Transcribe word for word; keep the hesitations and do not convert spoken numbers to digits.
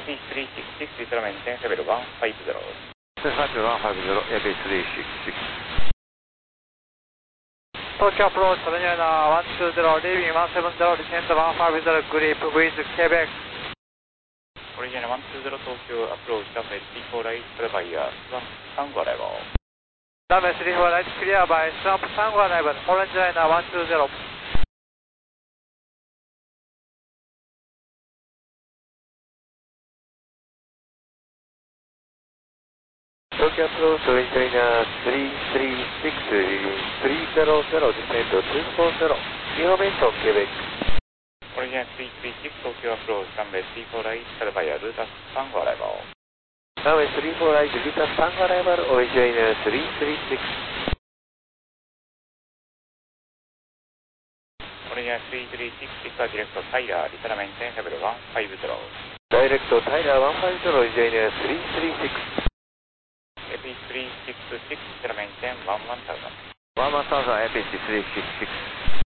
ピースリーシックスシックス、リトラメンテン、レベルワンファイブゼロ。 レベルワンファイブゼロ、エーピースリーシックスシックス。 東京アプローチ、トレニアナワンツーゼロ、リービングワンセブンゼロ、リセントワンファイブゼロ、グリープ、ウィズ、ケベック。 オリジナルワンツーゼロ、東京アプローチ、ランウェイスリーフォーライト、プレバイヤー、スワンプサンゴアライバル。 ランウェイスリーフォーライト、クリアバイ、スワンプサンゴアライバル、オレンジライナーワンツーゼロ。 東京アプローチ、オレンジライナースリースリーシックス、スリーゼロゼロ、ディセントツーフォーゼロ、インフォメーション、ケベック。 オリジナルスリースリーシックス、東京アプローチ、ランウェイスリーフォーライト、プレバイヤー、ルータスサンゴアライバル。 ランウェイスリーフォーライト、ルータスサンゴアライバル、オレンジライナースリースリーシックス。 オリジナルスリースリーシックス、ピックアディレクト、タイラー、リトラメンテン、レベルワンファイブゼロ。 ダイレクト、タイラーワンファイブゼロ、オレンジライナースリースリーシックス。 エーピースリーシックスシックス、リトラメンテン、ワンワンタウザン。 ワンワンサウザン、エーピースリーシックスシックス。